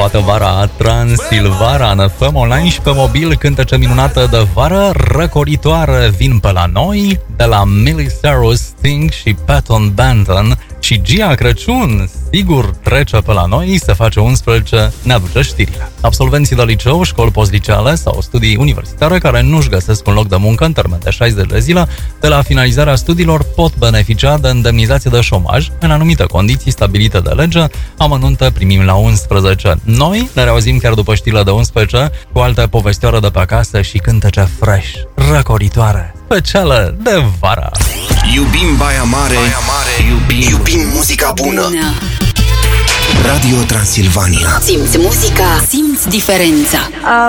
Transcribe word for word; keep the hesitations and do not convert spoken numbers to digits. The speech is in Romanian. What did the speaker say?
toată vara Transilvara în F M Online și pe mobil. Cântece minunată de vară, răcoritoare vin pe la noi, de la Miley Cyrus, Sting și Patton Benton. Și Gia Crăciun, sigur, trece pe la noi, se face unsprezece, ne aduce știrile. Absolvenții de liceu, școli postliceale sau studii universitare care nu-și găsesc un loc de muncă în termen de șaizeci de zile, de la finalizarea studiilor pot beneficia de indemnizație de șomaj în anumite condiții stabilite de lege. Amănunte primim la unsprezece. Noi ne reauzim chiar după știrile de unsprezece cu alte povestioare de pe acasă și cântece fresh, răcoritoare, pe cele de vara. Iubim Baia Mare, Baia Mare, iubim, iubim muzica bună. bună. Radio Transilvania. Simți muzica, simți diferența.